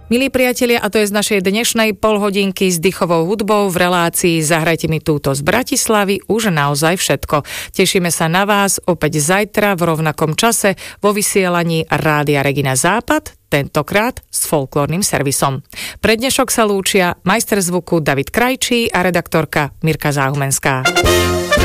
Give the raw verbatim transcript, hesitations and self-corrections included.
Milí priatelia, a to je z našej dnešnej polhodinky s dýchovou hudbou v relácii Zahrajte mi túto z Bratislavy už naozaj všetko. Tešíme sa na vás opäť zajtra v rovnakom čase vo vysielaní Rádia Regina Západ, tentokrát s folklórnym servisom. Pre dnešok sa lúčia majster zvuku David Krajčí a redaktorka Mirka Záhumenská.